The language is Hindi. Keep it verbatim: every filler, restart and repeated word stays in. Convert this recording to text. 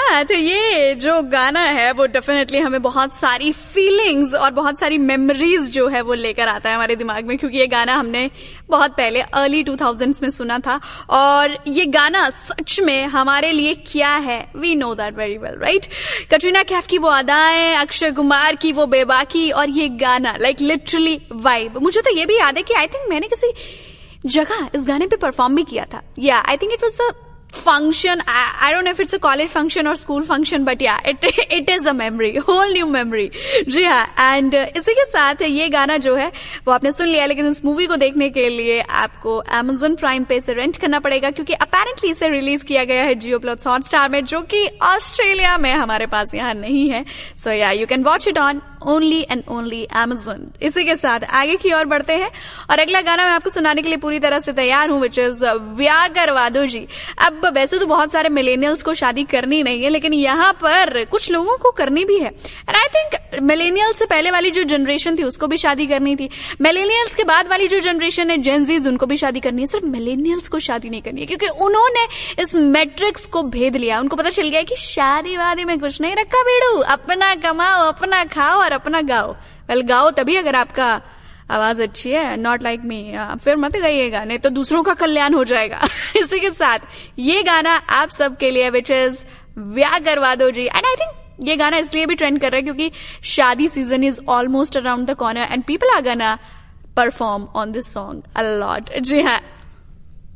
साथ ये जो गाना है वो डेफिनेटली हमें बहुत सारी फीलिंग्स और बहुत सारी मेमोरीज जो है वो लेकर आता है हमारे दिमाग में, क्योंकि ये गाना हमने बहुत पहले अर्ली टू थाउजेंड्स में सुना था और ये गाना सच में हमारे लिए क्या है we know that very well, right? Katrina Kaif की वो अदाएं, अक्षय कुमार की वो बेबाकी और ये गाना लाइक लिटरली वाइब। मुझे तो ये भी याद है कि आई थिंक मैंने किसी जगह इस गाने पे परफॉर्म भी किया था। या I think it was a function. I, I don't know if it's a college function or school function, but yeah, it it is a memory, whole new memory. जी हाँ, and uh, इसी के साथ ये गाना जो है वो आपने सुन लिया, लेकिन इस मूवी को देखने के लिए आपको Amazon Prime पे से रेंट करना पड़ेगा, क्योंकि अपेरेंटली इसे रिलीज किया गया है जियो प्लस हॉटस्टार में, जो कि ऑस्ट्रेलिया में हमारे पास यहाँ नहीं है। सो या you can watch it on only and only Amazon। इसी के साथ आगे की ओर बढ़ते हैं और अगला गाना मैं आपको सुनाने के लिए पूरी तरह से तैयार हूँ, विच इज व्यागरवादो जी। अब वैसे तो बहुत सारे मिलेनियल्स को शादी करनी नहीं है, लेकिन यहाँ पर कुछ लोगों को करनी भी है। एंड आई थिंक मिलेनियल्स से पहले वाली जो जनरेशन थी उसको भी शादी करनी थी, मिलेनियल्स के बाद वाली जो जनरेशन है जेनजीज उनको भी शादी करनी है। सिर्फ मिलेनियल्स को शादी नहीं करनी है, क्योंकि उन्होंने इस मैट्रिक्स को भेद लिया। उनको पता चल गया कि शादी वादी में कुछ नहीं रखा बेड़ू, अपना कमाओ, अपना खाओ और अपना गाओ। वेल गाओ तभी अगर आपका आवाज अच्छी है, नॉट लाइक मी, फिर मत गाइएगा, नहीं तो दूसरों का कल्याण हो जाएगा। इसी के साथ ये गाना आप सबके लिए, which is व्यागरवादो ji. And I think ये गाना इसलिए भी ट्रेंड कर रहा है क्योंकि शादी season is almost around the corner and people are gonna perform on this song a lot. जी हाँ,